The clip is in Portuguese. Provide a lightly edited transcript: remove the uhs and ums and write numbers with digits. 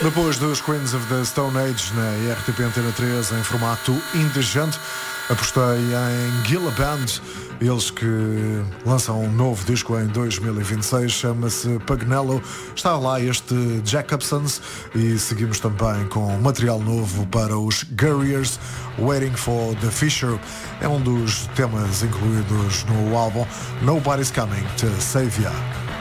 Depois dos Queens of the Stone Age na RTP Antena 3 em formato indecente, apostei em Gila Band, eles que lançam um novo disco em 2026, chama-se Pagnello. Está lá este Jacobsons e seguimos também com material novo para os Guerriers, Waiting for the Fisher. É um dos temas incluídos no álbum Nobody's Coming to Save Ya.